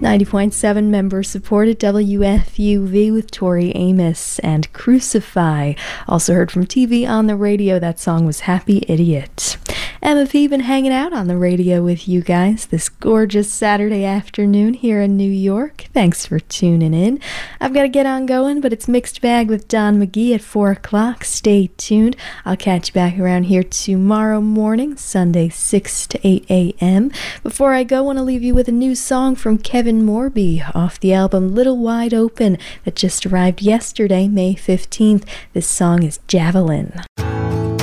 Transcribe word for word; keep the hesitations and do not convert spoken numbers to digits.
ninety point seven member-supported W F U V with Tori Amos and Crucify. Also heard from T V on the radio, that song was Happy Idiot. M F E been hanging out on the radio with you guys this gorgeous Saturday afternoon here in New York. Thanks for tuning in. I've got to get on going, but it's Mixed Bag with Don McGee at four o'clock. Stay tuned. I'll catch you back around here tomorrow morning, Sunday, six to eight a.m. Before I go, I want to leave you with a new song from Kevin Morby off the album Little Wide Open that just arrived yesterday, May fifteenth. This song is Javelin.